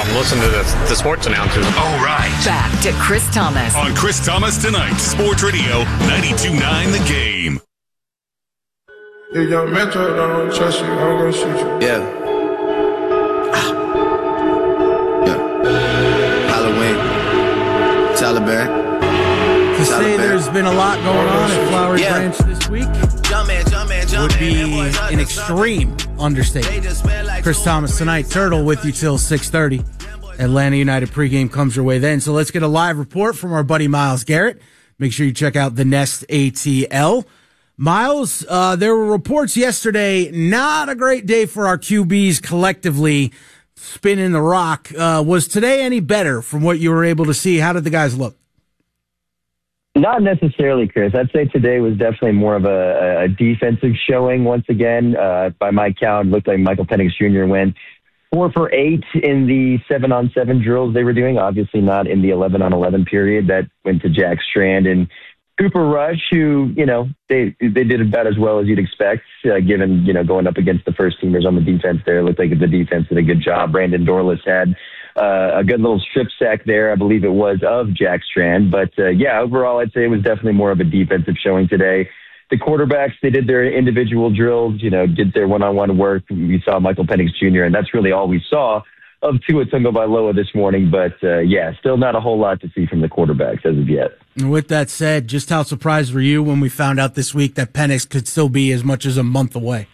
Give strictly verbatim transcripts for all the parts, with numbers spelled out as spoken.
I'm listening to the, the sports announcers. All right. Back to Chris Thomas. On Chris Thomas Tonight, Sports Radio ninety-two point nine The Game. If young Metro don't trust you, I'm gonna shoot you. Yeah. Yeah. Halloween. Taliban. To Taliban. Say there's been a lot going on at Flowery yeah. Branch this week Jumpin', jumpin', jumpin', would be an extreme understatement. Chris Thomas Tonight, Turtle with you till six thirty. Atlanta United pregame comes your way then. So let's get a live report from our buddy Myles Garrett. Make sure you check out the Nest A T L. Myles, uh, there were reports yesterday, not a great day for our Q Bs collectively spinning the rock. Uh, was today any better from what you were able to see? How did the guys look? Not necessarily, Chris. I'd say today was definitely more of a, a defensive showing once again. Uh, by my count, it looked like Michael Penix Junior went four for eight in the seven-on-seven drills they were doing, obviously not in the eleven-on-eleven period. That went to Jack Strand and Cooper Rush, who, you know, they they did about as well as you'd expect, uh, given, you know, going up against the first teamers on the defense there. It looked like the defense did a good job. Brandon Dorless had uh, a good little strip sack there, I believe it was, of Jack Strand. But, uh, yeah, overall, I'd say it was definitely more of a defensive showing today. The quarterbacks, they did their individual drills, you know, did their one-on-one work. We saw Michael Penix Junior, and that's really all we saw of Tua Tagovailoa this morning. But, uh, yeah, still not a whole lot to see from the quarterbacks as of yet. And with that said, just how surprised were you when we found out this week that Penix could still be as much as a month away?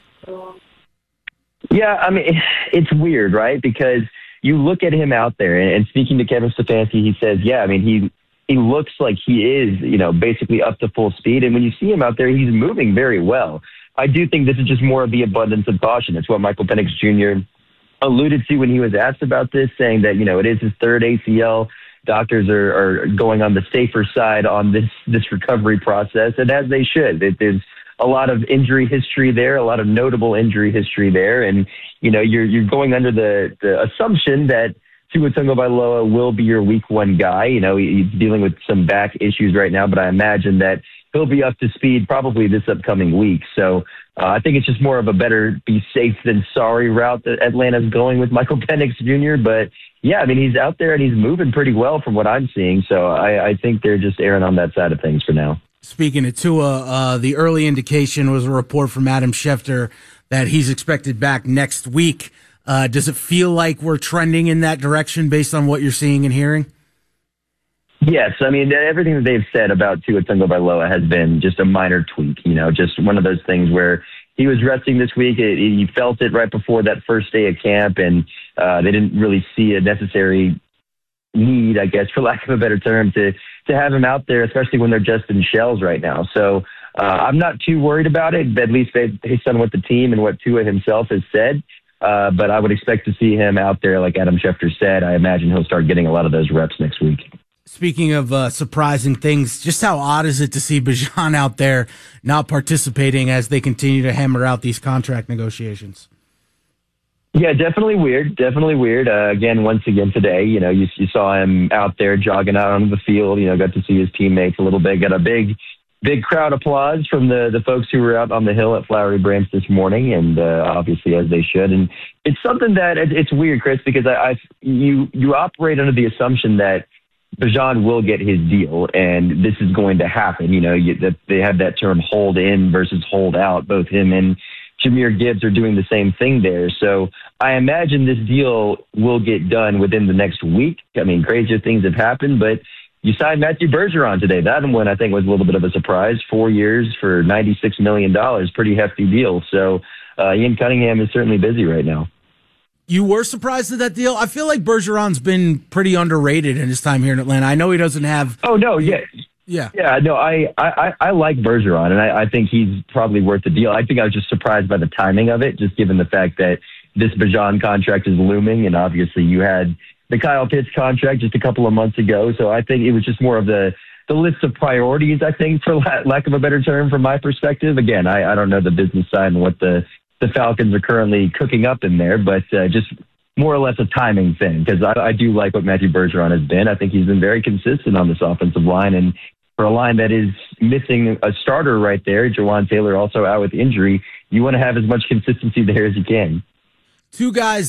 Yeah, I mean, it's weird, right? Because you look at him out there, and speaking to Kevin Stefanski, he says, yeah, I mean, he he looks like he is, you know, basically up to full speed. And when you see him out there, he's moving very well. I do think this is just more of the abundance of caution. It's what Michael Penix Junior alluded to when he was asked about this, saying that, you know, it is his third A C L. Doctors are, are going on the safer side on this, this recovery process, and as they should. It, there's a lot of injury history there, a lot of notable injury history there, and, you know, you're you're going under the, the assumption that Tua Tagovailoa will be your week one guy. You know, he's dealing with some back issues right now, but I imagine that he'll be up to speed probably this upcoming week. So uh, I think it's just more of a better be safe than sorry route that Atlanta's going with Michael Penix Junior But, yeah, I mean, he's out there and he's moving pretty well from what I'm seeing. So I, I think they're just erring on that side of things for now. Speaking of Tua, uh, the early indication was a report from Adam Schefter that he's expected back next week. Uh, does it feel like we're trending in that direction based on what you're seeing and hearing? Yes. I mean, everything that they've said about Tua Tagovailoa has been just a minor tweak, you know, just one of those things where he was resting this week. It, he felt it right before that first day of camp, and uh, they didn't really see a necessary need, I guess, for lack of a better term, to, to have him out there, especially when they're just in shells right now. So uh, I'm not too worried about it, at least based on what the team and what Tua himself has said. Uh, but I would expect to see him out there, like Adam Schefter said. I imagine he'll start getting a lot of those reps next week. Speaking of uh, surprising things, just how odd is it to see Bijan out there not participating as they continue to hammer out these contract negotiations? Yeah, definitely weird. Definitely weird. Uh, again, once again today, you know, you, you saw him out there jogging out on the field. You know, got to see his teammates a little bit. Got a big, big crowd applause from the, the folks who were out on the hill at Flowery Branch this morning, and uh, obviously as they should. And it's something that it, it's weird, Chris, because I, I you you operate under the assumption that Bijan will get his deal, and this is going to happen. You know, you, that they have that term hold in versus hold out. Both him and Jahmyr Gibbs are doing the same thing there. So I imagine this deal will get done within the next week. I mean, crazier things have happened, but you signed Matthew Bergeron today. That one I think was a little bit of a surprise. Four years for ninety-six million dollars, pretty hefty deal. So uh, Ian Cunningham is certainly busy right now. You were surprised at that deal? I feel like Bergeron's been pretty underrated in his time here in Atlanta. I know he doesn't have... Oh, no, yeah. Yeah. Yeah, no, I, I, I like Bergeron, and I, I think he's probably worth the deal. I think I was just surprised by the timing of it, just given the fact that this Bijan contract is looming, and obviously you had the Kyle Pitts contract just a couple of months ago. So I think it was just more of the, the list of priorities, I think, for lack of a better term, from my perspective. Again, I, I don't know the business side and what the, the Falcons are currently cooking up in there, but uh, just more or less a timing thing, because I, I do like what Matthew Bergeron has been. I think he's been very consistent on this offensive line, and for a line that is missing a starter right there, Jawan Taylor also out with injury, you want to have as much consistency there as you can. Two guys